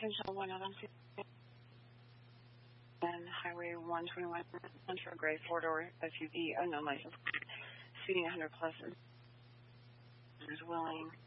Potential 1 out on and Highway 121 for a gray four-door SUV, unknown license, speeding 100 plus. Is willing